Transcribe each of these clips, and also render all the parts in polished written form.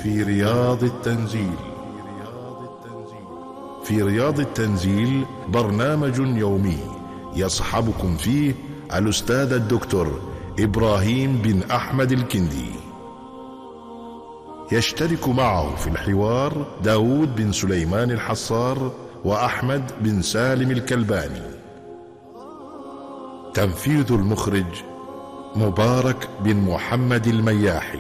في رياض التنزيل. في رياض التنزيل برنامج يومي يصحبكم فيه الأستاذ الدكتور إبراهيم بن أحمد الكندي. يشترك معه في الحوار داود بن سليمان الحصار وأحمد بن سالم الكلباني. تنفيذ المخرج مبارك بن محمد المياحي.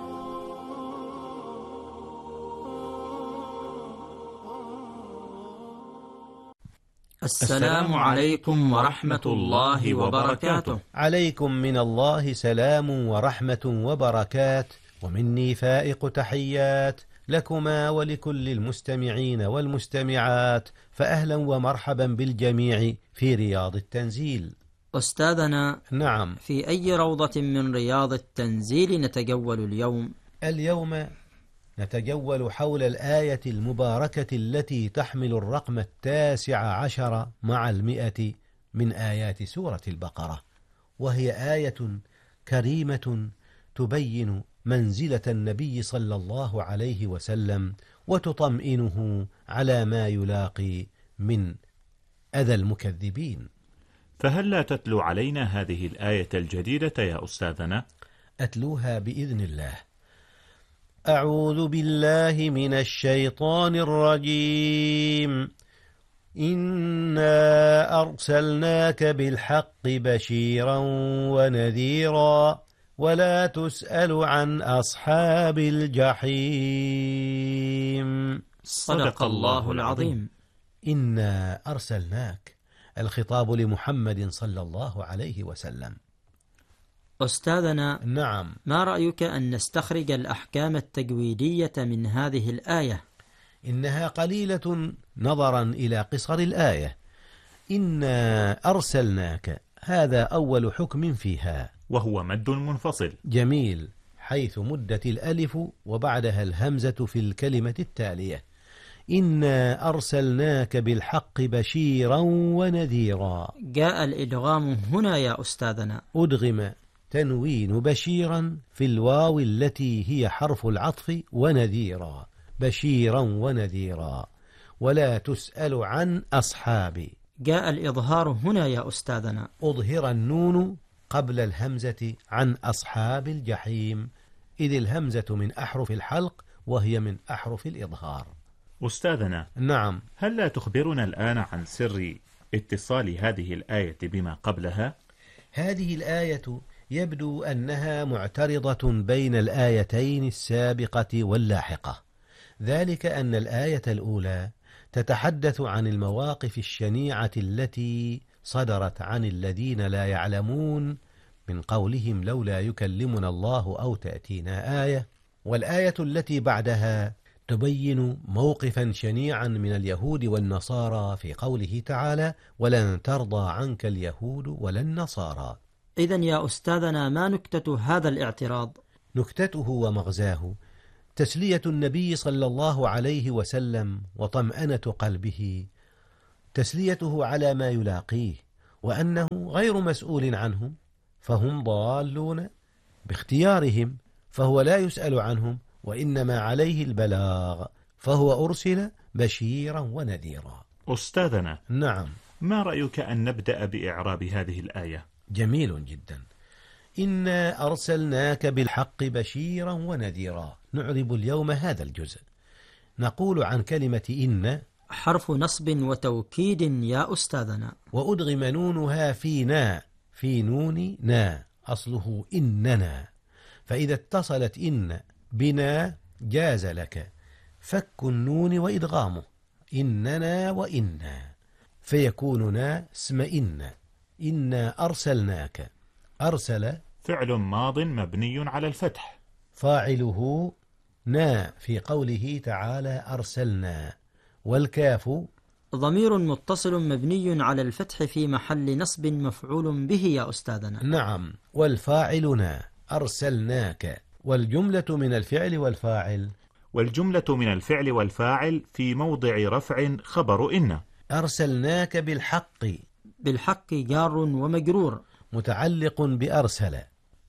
السلام عليكم ورحمة الله وبركاته. عليكم من الله سلام ورحمة وبركات، ومني فائق تحيات لكما ولكل المستمعين والمستمعات، فأهلا ومرحبا بالجميع في رياض التنزيل. أستاذنا، نعم، في أي روضة من رياض التنزيل نتجول اليوم؟ اليوم نتجول حول الآية المباركة التي تحمل الرقم 19 مع 100 من آيات سورة البقرة، وهي آية كريمة تبين منزلة النبي صلى الله عليه وسلم وتطمئنه على ما يلاقي من أذى المكذبين. فهل لا تتلو علينا هذه الآية الجديدة يا أستاذنا؟ أتلوها بإذن الله. أعوذ بالله من الشيطان الرجيم. إنا أرسلناك بالحق بشيرا ونذيرا ولا تسأل عن أصحاب الجحيم. صدق الله العظيم. إنا أرسلناك، الخطاب لمحمد صلى الله عليه وسلم. أستاذنا، نعم، ما رأيك أن نستخرج الأحكام التجويدية من هذه الآية؟ إنها قليلة نظرا إلى قصر الآية. إنا أرسلناك، هذا أول حكم فيها، وهو مد منفصل. جميل، حيث مدت الألف وبعدها الهمزة في الكلمة التالية. إنا أرسلناك بالحق بشيرا ونذيرا. جاء الإدغام هنا يا أستاذنا. أدغم تنوين بشيرا في الواو التي هي حرف العطف ونذيرا، بشيرا ونذيرا. ولا تسأل عن أصحابي. جاء الإظهار هنا يا أستاذنا. أظهر النون قبل الهمزة عن أصحاب الجحيم، إذ الهمزة من أحرف الحلق وهي من أحرف الإظهار. أستاذنا، نعم، هل لا تخبرنا الآن عن سر اتصال هذه الآية بما قبلها؟ هذه الآية يبدو أنها معترضة بين الآيتين السابقة واللاحقة، ذلك أن الآية الأولى تتحدث عن المواقف الشنيعة التي صدرت عن الذين لا يعلمون من قولهم لولا يكلمنا الله أو تأتينا آية، والآية التي بعدها تبين موقفا شنيعا من اليهود والنصارى في قوله تعالى ولن ترضى عنك اليهود ولا النصارى. إذن يا أستاذنا، ما نكتة هذا الاعتراض؟ نكتته ومغزاه تسلية النبي صلى الله عليه وسلم وطمأنة قلبه، تسليته على ما يلاقيه، وأنه غير مسؤول عنهم، فهم ضالون باختيارهم، فهو لا يسأل عنهم، وإنما عليه البلاغ، فهو أرسل بشيرا ونذيرا. أستاذنا، نعم، ما رأيك أن نبدأ بإعراب هذه الآية؟ جميل جدا. إنا أرسلناك بالحق بشيرا ونذيرا. نعرب اليوم هذا الجزء. نقول عن كلمة إن حرف نصب وتوكيد يا أستاذنا، وأدغم نونها في نا، في نون نا، أصله إننا، فإذا اتصلت إن بنا جاز لك فك النون وإدغامه، إننا وإنا، فيكون نا اسم إن. إنا أرسلناك، أرسل فعل ماض مبني على الفتح، فاعله نا في قوله تعالى أرسلنا، والكاف ضمير متصل مبني على الفتح في محل نصب مفعول به يا أستاذنا. نعم، والفاعل نا، أرسلناك، والجملة من الفعل والفاعل، والجملة من الفعل والفاعل في موضع رفع خبر إن. أرسلناك بالحق، بالحق جار ومجرور، متعلق بأرسل،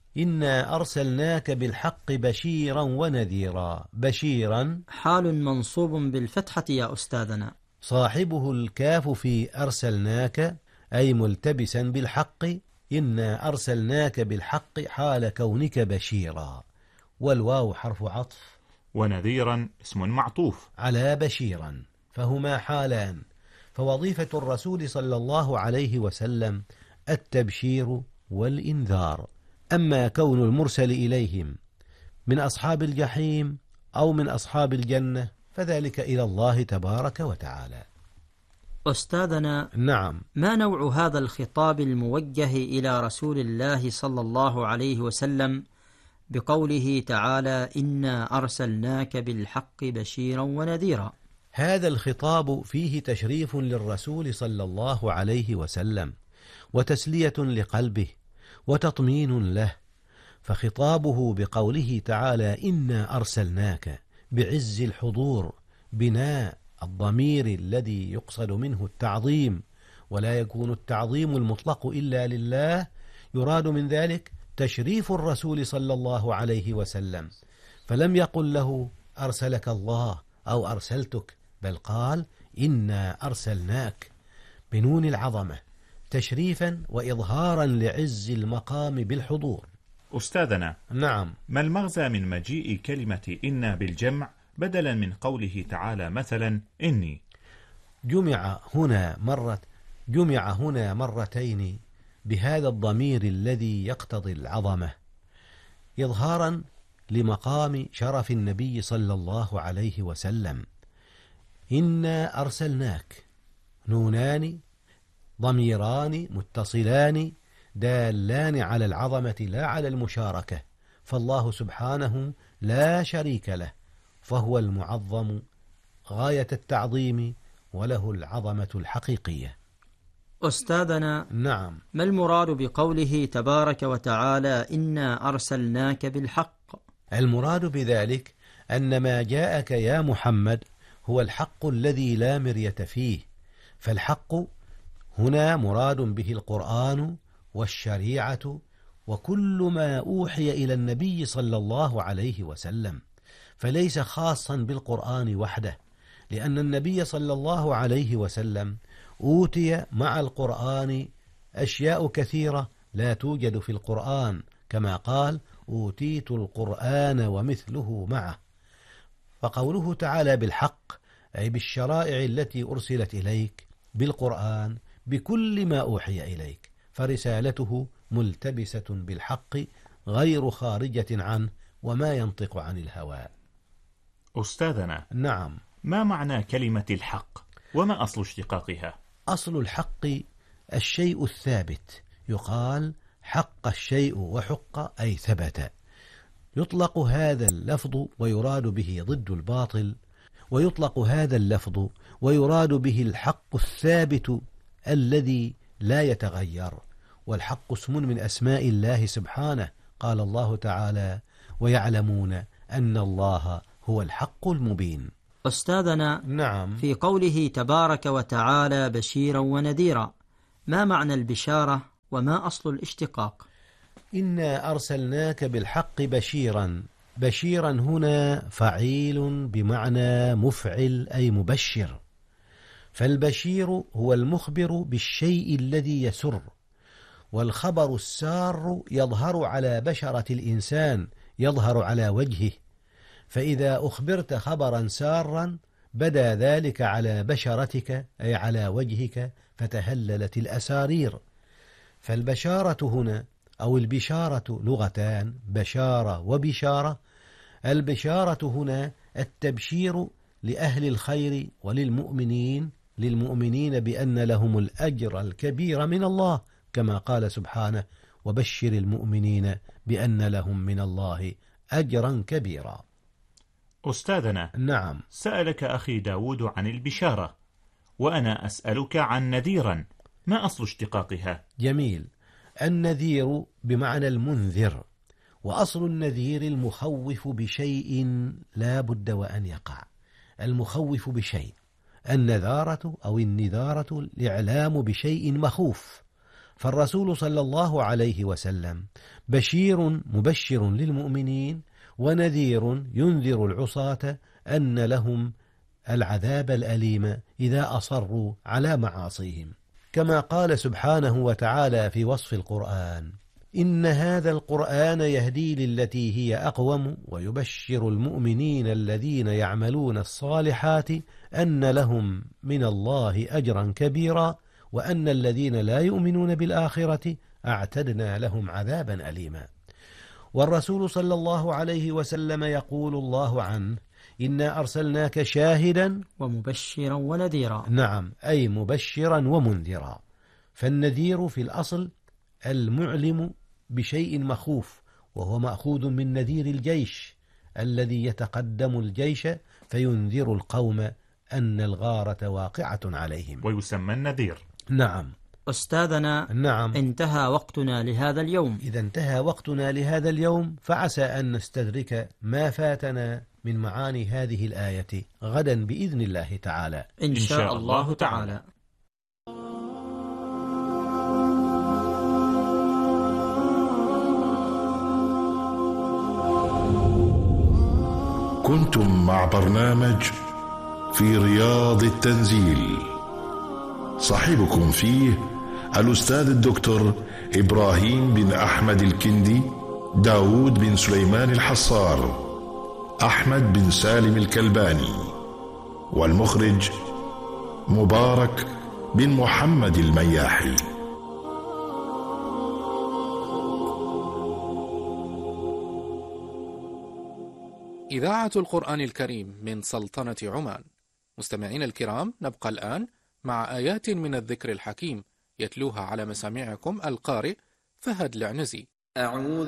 إنا أرسلناك بالحق بشيرا ونذيرا. بشيرا حال منصوب بالفتحة يا أستاذنا. صاحبه الكاف في أرسلناك أي ملتبسا بالحق. إنا أرسلناك بالحق حال كونك بشيرا، والواو حرف عطف، ونذيرا اسم معطوف على بشيرا، فهما حالان. فوظيفة الرسول صلى الله عليه وسلم التبشير والإنذار. أما كون المرسل إليهم من أصحاب الجحيم أو من أصحاب الجنة فذلك إلى الله تبارك وتعالى. أستاذنا، نعم. ما نوع هذا الخطاب الموجه إلى رسول الله صلى الله عليه وسلم بقوله تعالى إنا أرسلناك بالحق بشيرا ونذيرا؟ هذا الخطاب فيه تشريف للرسول صلى الله عليه وسلم وتسلية لقلبه وتطمين له، فخطابه بقوله تعالى إنا أرسلناك بعز الحضور بناء الضمير الذي يقصد منه التعظيم، ولا يكون التعظيم المطلق إلا لله، يراد من ذلك تشريف الرسول صلى الله عليه وسلم، فلم يقل له أرسلك الله أو أرسلتك، بل قال إنا أرسلناك بنون العظمة تشريفا وإظهارا لعز المقام بالحضور. أستاذنا، نعم. ما المغزى من مجيء كلمة إنا بالجمع بدلا من قوله تعالى مثلا إني؟ جمع هنا مرتين بهذا الضمير الذي يقتضي العظمة إظهارا لمقام شرف النبي صلى الله عليه وسلم. إنا أرسلناك، نونان ضميران متصلان دالان على العظمة لا على المشاركة، فالله سبحانه لا شريك له، فهو المعظم غاية التعظيم وله العظمة الحقيقية. أستاذنا، نعم. ما المراد بقوله تبارك وتعالى إنا أرسلناك بالحق؟ المراد بذلك أن ما جاءك يا محمد هو الحق الذي لا مرية فيه، فالحق هنا مراد به القرآن والشريعة وكل ما أوحي إلى النبي صلى الله عليه وسلم، فليس خاصا بالقرآن وحده، لأن النبي صلى الله عليه وسلم أوتي مع القرآن أشياء كثيرة لا توجد في القرآن، كما قال أوتيت القرآن ومثله معه. فقوله تعالى بالحق أي بالشرائع التي أرسلت إليك بالقرآن بكل ما أوحي إليك، فرسالته ملتبسة بالحق غير خارجة عنه وما ينطق عن الهوى. أستاذنا، نعم. ما معنى كلمة الحق وما أصل اشتقاقها؟ أصل الحق الشيء الثابت، يقال حق الشيء وحق أي ثبت. يطلق هذا اللفظ ويراد به ضد الباطل، ويطلق هذا اللفظ ويراد به الحق الثابت الذي لا يتغير، والحق اسم من أسماء الله سبحانه، قال الله تعالى ويعلمون أن الله هو الحق المبين. أستاذنا، نعم. في قوله تبارك وتعالى بشيرا ونذيرا، ما معنى البشارة وما أصل الاشتقاق؟ إنا أرسلناك بالحق بشيرا. بشيرا هنا فعيل بمعنى مفعل أي مبشر، فالبشير هو المخبر بالشيء الذي يسر، والخبر السار يظهر على بشرة الإنسان، يظهر على وجهه، فإذا أخبرت خبرا سارا بدا ذلك على بشرتك أي على وجهك فتهللت الأسارير. فالبشارة هنا أو البشارة لغتان، بشارة وبشارة. البشارة هنا التبشير لأهل الخير وللمؤمنين بأن لهم الأجر الكبير من الله، كما قال سبحانه وبشر المؤمنين بأن لهم من الله أجرا كبيرا. أستاذنا، نعم. سألك أخي داود عن البشارة، وأنا أسألك عن نذيرا، ما أصل اشتقاقها؟ جميل. النذير بمعنى المنذر، وأصل النذير المخوف بشيء لا بد وأن يقع. المخوف بشيء، النذارة أو النذارة الإعلام بشيء مخوف، فالرسول صلى الله عليه وسلم بشير مبشر للمؤمنين ونذير ينذر العصاة أن لهم العذاب الأليم إذا أصروا على معاصيهم، كما قال سبحانه وتعالى في وصف القرآن: إن هذا القرآن يهدي للتي هي أقوم ويبشر المؤمنين الذين يعملون الصالحات أن لهم من الله أجرا كبيرا وأن الذين لا يؤمنون بالآخرة أعتدنا لهم عذابا أليما. والرسول صلى الله عليه وسلم يقول الله عنه: إنا أرسلناك شاهدا ومبشرا ونذيرا. نعم، أي مبشرا ومنذرا. فالنذير في الأصل المعلم بشيء مخوف، وهو مأخوذ من نذير الجيش الذي يتقدم الجيش فينذر القوم أن الغارة واقعة عليهم، ويسمى النذير. نعم. أستاذنا، نعم. انتهى وقتنا لهذا اليوم. إذا انتهى وقتنا لهذا اليوم، فعسى أن نستدرك ما فاتنا من معاني هذه الآية غدا بإذن الله تعالى، إن شاء الله تعالى. كنتم مع برنامج في رياض التنزيل، صاحبكم فيه الأستاذ الدكتور إبراهيم بن أحمد الكندي، داود بن سليمان الحصار، أحمد بن سالم الكلباني، والمخرج مبارك بن محمد المياحي. إذاعة القرآن الكريم من سلطنة عمان. مستمعين الكرام، نبقى الآن مع آيات من الذكر الحكيم يتلوها على مسامعكم القارئ فهد العنزي. أعوذ